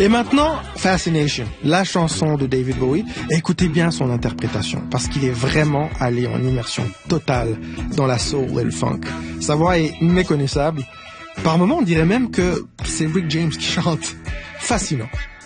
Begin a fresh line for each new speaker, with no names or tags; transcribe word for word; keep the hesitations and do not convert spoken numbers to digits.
Et maintenant, Fascination, la chanson de David Bowie. Écoutez bien son interprétation, parce qu'il est vraiment allé en immersion totale dans la soul et le funk. Sa voix est méconnaissable. Par moments, on dirait même que c'est Rick James qui chante. Fascinant.